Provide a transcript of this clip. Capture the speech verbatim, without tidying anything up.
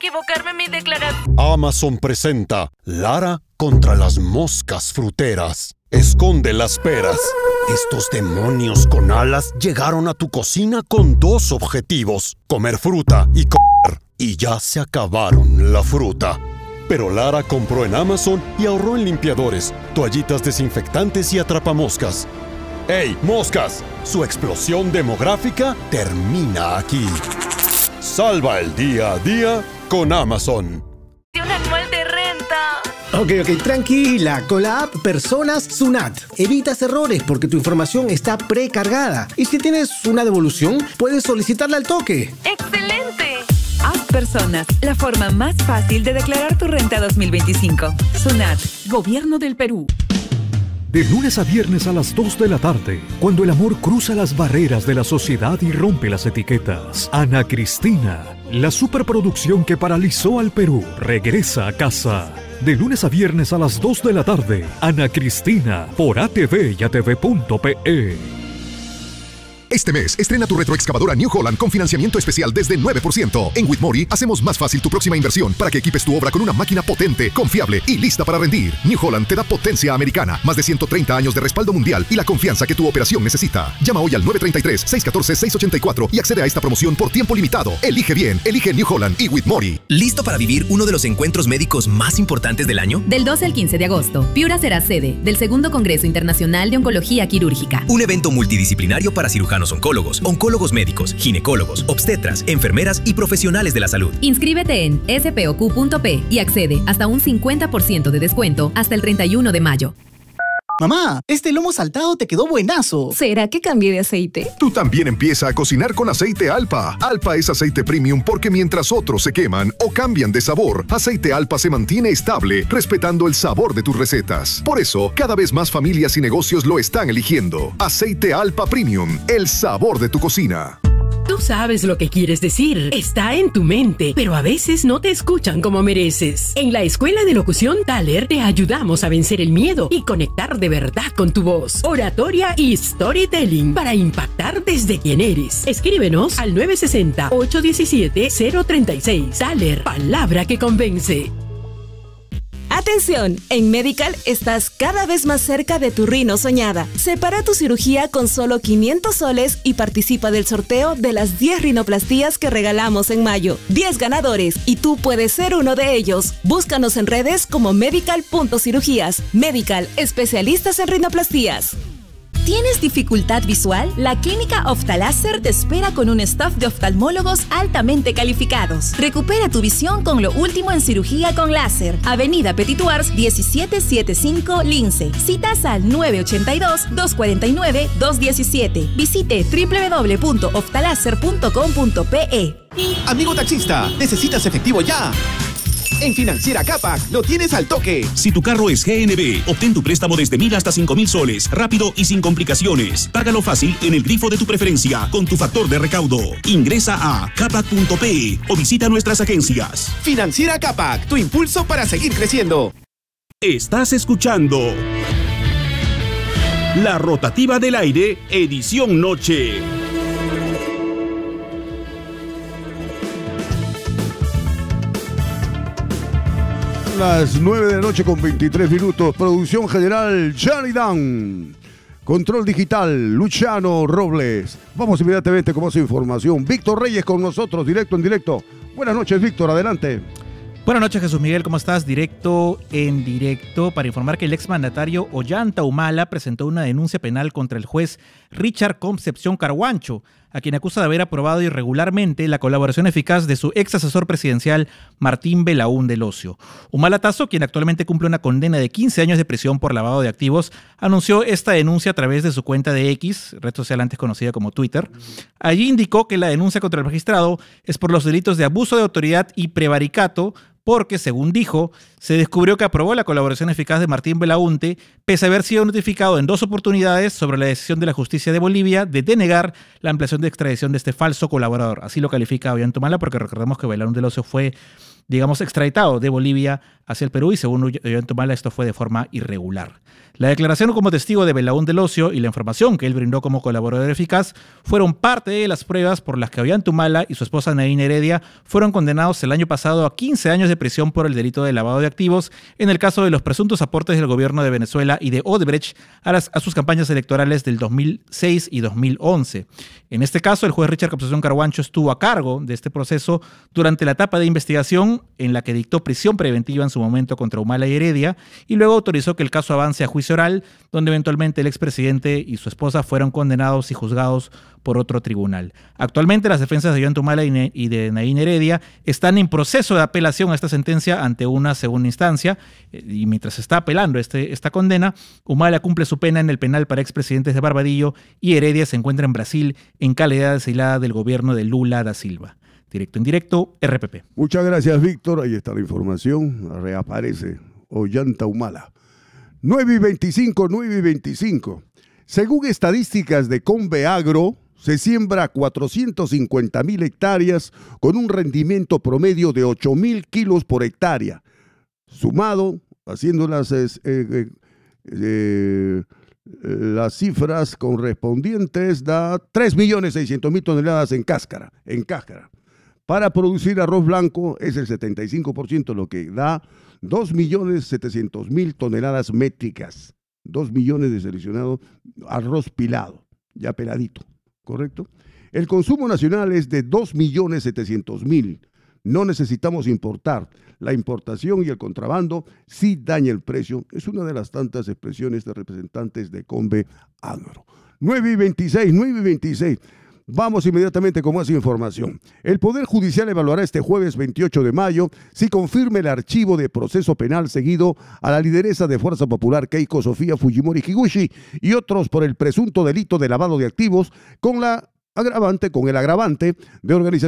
equivocarme en mi declaración. Amazon presenta Lara contra las moscas fruteras. Esconde las peras. Estos demonios con alas llegaron a tu cocina con dos objetivos: comer fruta y comer. Y ya se acabaron la fruta. Pero Lara compró en Amazon y ahorró en limpiadores, toallitas desinfectantes y atrapamoscas. ¡Ey, moscas! Su explosión demográfica termina aquí. Salva el día a día con Amazon. Un anual de renta. Ok, ok, tranquila. Con la app Personas Sunat evitas errores porque tu información está precargada. Y si tienes una devolución, puedes solicitarla al toque. ¡Excelente! App Personas, la forma más fácil de declarar tu renta dos mil veinticinco. Sunat, Gobierno del Perú. De lunes a viernes a las dos de la tarde, cuando el amor cruza las barreras de la sociedad y rompe las etiquetas, Ana Cristina, la superproducción que paralizó al Perú, regresa a casa. De lunes a viernes a las dos de la tarde, Ana Cristina, por A T V y A T V punto P E. Este mes, estrena tu retroexcavadora New Holland con financiamiento especial desde nueve por ciento. En Whitmore hacemos más fácil tu próxima inversión para que equipes tu obra con una máquina potente, confiable y lista para rendir. New Holland te da potencia americana, más de ciento treinta años de respaldo mundial y la confianza que tu operación necesita. Llama hoy al nueve tres tres, seis uno cuatro, seis ocho cuatro y accede a esta promoción por tiempo limitado. Elige bien, elige New Holland y Whitmore. ¿Listo para vivir uno de los encuentros médicos más importantes del año? Del doce al quince de agosto, Piura será sede del segundo Congreso Internacional de Oncología Quirúrgica. Un evento multidisciplinario para cirujanos oncólogos, oncólogos médicos, ginecólogos, obstetras, enfermeras y profesionales de la salud. Inscríbete en s p o q punto p y accede hasta un cincuenta por ciento de descuento hasta el treinta y uno de mayo. Mamá, este lomo saltado te quedó buenazo. ¿Será que cambié de aceite? Tú también empieza a cocinar con aceite Alpa. Alpa es aceite premium porque mientras otros se queman o cambian de sabor, aceite Alpa se mantiene estable, respetando el sabor de tus recetas. Por eso, cada vez más familias y negocios lo están eligiendo. Aceite Alpa Premium, el sabor de tu cocina. Tú sabes lo que quieres decir, está en tu mente, pero a veces no te escuchan como mereces. En la Escuela de Locución Thaler te ayudamos a vencer el miedo y conectar de verdad con tu voz. Oratoria y storytelling para impactar desde quien eres. Escríbenos al nueve seis cero, ocho uno siete, cero tres seis. Thaler, palabra que convence. ¡Atención! En Medical estás cada vez más cerca de tu rino soñada. Separa tu cirugía con solo quinientos soles y participa del sorteo de las diez rinoplastías que regalamos en mayo. diez ganadores y tú puedes ser uno de ellos. Búscanos en redes como medical punto cirugías. Medical, especialistas en rinoplastías. ¿Tienes dificultad visual? La clínica Oftaláser te espera con un staff de oftalmólogos altamente calificados. Recupera tu visión con lo último en cirugía con láser. Avenida Petituars diecisiete setenta y cinco, Lince. Citas al nueve ocho dos, dos cuatro nueve, dos uno siete. Visite w w w punto oftaláser punto com punto p e. Amigo taxista, ¿necesitas efectivo ya? En Financiera Capac lo tienes al toque. Si tu carro es G N B, obtén tu préstamo desde mil hasta cinco mil soles, rápido y sin complicaciones. Págalo fácil en el grifo de tu preferencia con tu factor de recaudo. Ingresa a capac punto p e o visita nuestras agencias. Financiera Capac, tu impulso para seguir creciendo. Estás escuchando La Rotativa del Aire, edición noche. Las nueve de la noche con veintitrés minutos. Producción general, Johnny Dan. Control digital, Luciano Robles. Vamos inmediatamente con más información. Víctor Reyes con nosotros, directo en directo. Buenas noches, Víctor, adelante. Buenas noches, Jesús Miguel, ¿cómo estás? Directo en directo para informar que el exmandatario Ollanta Humala presentó una denuncia penal contra el juez Richard Concepción Carhuancho, a quien acusa de haber aprobado irregularmente la colaboración eficaz de su ex asesor presidencial Martín Belaúnde Locio. Humala Tasso, quien actualmente cumple una condena de quince años de prisión por lavado de activos, anunció esta denuncia a través de su cuenta de X, red social antes conocida como Twitter. Allí indicó que la denuncia contra el magistrado es por los delitos de abuso de autoridad y prevaricato, porque, según dijo, se descubrió que aprobó la colaboración eficaz de Martín Belaúnde, pese a haber sido notificado en dos oportunidades sobre la decisión de la justicia de Bolivia de denegar la ampliación de extradición de este falso colaborador. Así lo califica Ollanta Humala, porque recordemos que Belaúnde Locio fue, digamos, extraditado de Bolivia hacia el Perú y según Ollantumala esto fue de forma irregular. La declaración como testigo de Belaún del Ocio y la información que él brindó como colaborador eficaz fueron parte de las pruebas por las que Ollantumala y su esposa Nadine Heredia fueron condenados el año pasado a quince años de prisión por el delito de lavado de activos en el caso de los presuntos aportes del gobierno de Venezuela y de Odebrecht a, las, a sus campañas electorales del dos mil seis y dos mil once. En este caso, el juez Richard Concepción Carhuancho estuvo a cargo de este proceso durante la etapa de investigación en la que dictó prisión preventiva en su momento contra Humala y Heredia y luego autorizó que el caso avance a juicio oral, donde eventualmente el expresidente y su esposa fueron condenados y juzgados por otro tribunal. Actualmente las defensas de Ollantumala y de Nadine Heredia están en proceso de apelación a esta sentencia ante una segunda instancia y mientras se está apelando este, esta condena, Humala cumple su pena en el penal para expresidentes de Barbadillo y Heredia se encuentra en Brasil en calidad de exilada del gobierno de Lula da Silva. Directo en directo, R P P. Muchas gracias, Víctor. Ahí está la información. Reaparece Ollantumala. nueve y veinticinco, nueve y veinticinco. Según estadísticas de Conveagro, se siembra cuatrocientas cincuenta mil hectáreas con un rendimiento promedio de ocho mil kilos por hectárea. Sumado, haciendo las, eh, eh, eh, las cifras correspondientes, da tres millones seiscientas mil toneladas en cáscara, en cáscara. Para producir arroz blanco es el setenta y cinco por ciento, lo que da dos millones setecientas mil toneladas métricas. dos millones de seleccionado arroz pilado, ya peladito, ¿correcto? El consumo nacional es de dos millones setecientos mil. No necesitamos importar. La importación y el contrabando sí daña el precio. Es una de las tantas expresiones de representantes de Conveagro. nueve y veintiséis, nueve y veintiséis. Vamos inmediatamente con más información. El Poder Judicial evaluará este jueves veintiocho de mayo si confirma el archivo de proceso penal seguido a la lideresa de Fuerza Popular Keiko Sofía Fujimori Higuchi y otros por el presunto delito de lavado de activos con la agravante, con el agravante de organización